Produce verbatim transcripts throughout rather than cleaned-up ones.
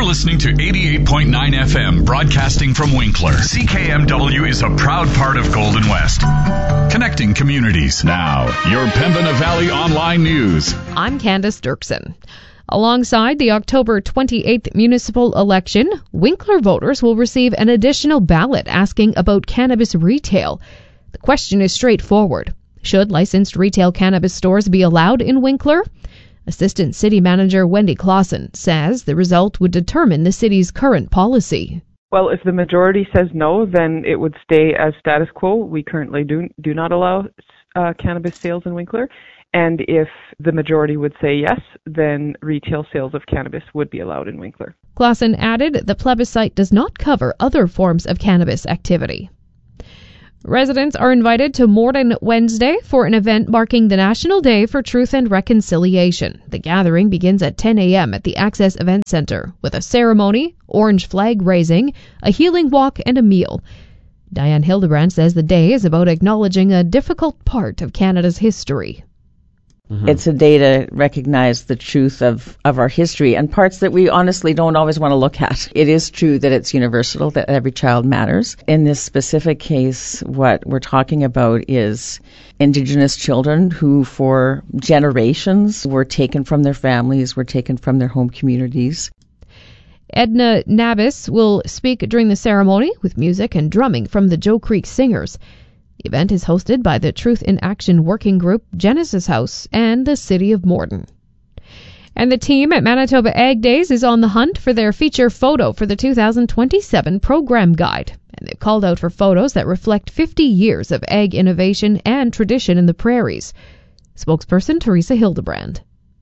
listening to eighty-eight point nine F M, broadcasting from Winkler. C K M W is a proud part of Golden West, connecting communities. Now, your Pembina Valley Online News. I'm Candace Dirksen. Alongside the October twenty-eighth municipal election, Winkler voters will receive an additional ballot asking about cannabis retail. The question is straightforward. Should licensed retail cannabis stores be allowed in Winkler? Assistant City Manager Wendy Clausen says the result would determine the city's current policy. Well, if the majority says no, then it would stay as status quo. We currently do, do not allow uh, cannabis sales in Winkler. And if the majority would say yes, then retail sales of cannabis would be allowed in Winkler. Clausen added the plebiscite does not cover other forms of cannabis activity. Residents are invited to Morden Wednesday for an event marking the National Day for Truth and Reconciliation. The gathering begins at ten a.m. at the Access Event Center with a ceremony, orange flag raising, a healing walk, and a meal. Diane Hildebrand says the day is about acknowledging a difficult part of Canada's history. Mm-hmm. It's a day to recognize the truth of, of our history and parts that we honestly don't always want to look at. It is true that it's universal, that every child matters. In this specific case, what we're talking about is Indigenous children who for generations were taken from their families, were taken from their home communities. Edna Nabis will speak during the ceremony with music and drumming from the Joe Creek Singers. The event is hosted by the Truth in Action Working Group, Genesis House, and the City of Morden. And the team at Manitoba Ag Days is on the hunt for their feature photo for the two thousand twenty-seven program guide. And they've called out for photos that reflect fifty years of ag innovation and tradition in the prairies. Spokesperson Teresa Hildebrand.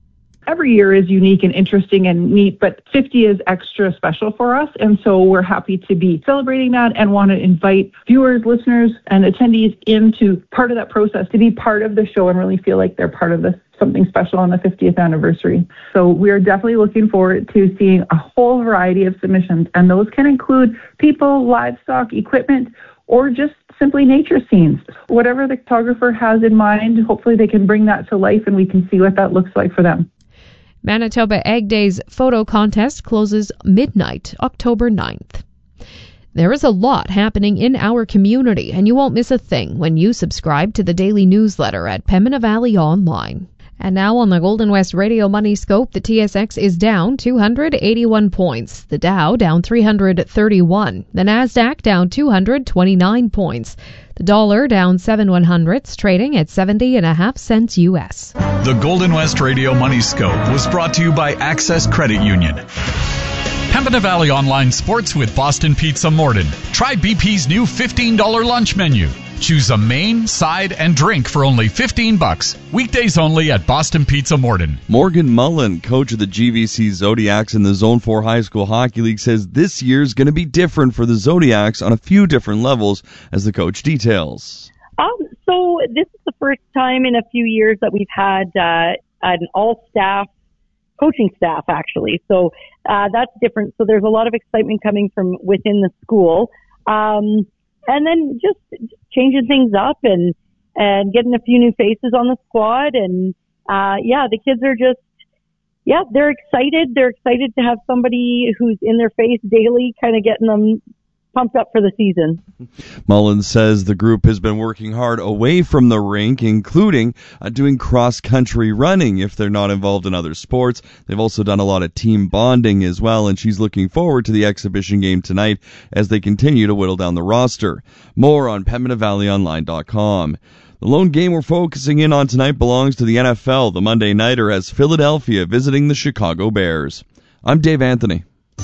Every year is unique and interesting and neat, but fifty is extra special for us, and so we're happy to be celebrating that and want to invite viewers, listeners, and attendees into part of that process, to be part of the show and really feel like they're part of this something special on the fiftieth anniversary. So we're definitely looking forward to seeing a whole variety of submissions, and those can include people, livestock, equipment, or just simply nature scenes. Whatever the photographer has in mind, hopefully they can bring that to life and we can see what that looks like for them. Manitoba Ag Days photo contest closes midnight, October ninth. There is a lot happening in our community, and you won't miss a thing when you subscribe to the daily newsletter at Pembina Valley Online. And now on the Golden West Radio Money Scope, the T S X is down two hundred eighty-one points, the Dow down three hundred thirty-one, the Nasdaq down two hundred twenty-nine points, the dollar down seven one hundredths, trading at seventy and a half cents U S. The Golden West Radio Money Scope was brought to you by Access Credit Union. Pembina Valley Online Sports with Boston Pizza Morden. Try B P's new fifteen dollars lunch menu. Choose a main, side, and drink for only fifteen bucks. Weekdays only at Boston Pizza Morden. Morgan Mullen, coach of the G V C Zodiacs in the Zone four High School Hockey League, says this year's going to be different for the Zodiacs on a few different levels, as the coach details. Um, so this is the first time in a few years that we've had uh, an all-staff coaching staff, actually. So uh, that's different. So there's a lot of excitement coming from within the school. Um, and then just, just changing things up and, and getting a few new faces on the squad. And, uh, yeah, the kids are just, yeah, they're excited. They're excited to have somebody who's in their face daily, kind of getting them pumped up for the season. Mullins says the group has been working hard away from the rink, including uh, doing cross-country running if they're not involved in other sports. They've also done a lot of team bonding as well, and she's looking forward to the exhibition game tonight as they continue to whittle down the roster. More on Pembina Valley Online dot com. The lone game we're focusing in on tonight belongs to the N F L. The Monday Nighter has Philadelphia visiting the Chicago Bears. I'm Dave Anthony.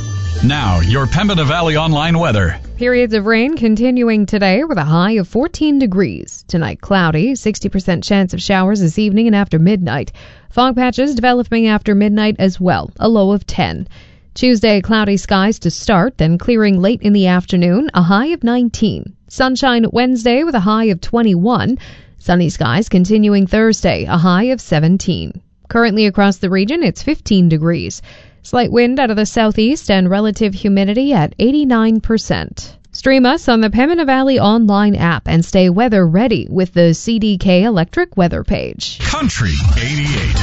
Now, your Pembina Valley Online weather. Periods of rain continuing today with a high of fourteen degrees. Tonight, cloudy, sixty percent chance of showers this evening and after midnight. Fog patches developing after midnight as well, a low of ten. Tuesday, cloudy skies to start, then clearing late in the afternoon, a high of nineteen. Sunshine Wednesday with a high of twenty-one. Sunny skies continuing Thursday, a high of seventeen. Currently across the region, it's fifteen degrees. Slight wind out of the southeast and relative humidity at eighty-nine percent. Stream us on the Pembina Valley Online app and stay weather ready with the C D K Electric Weather page. Country eighty-eight.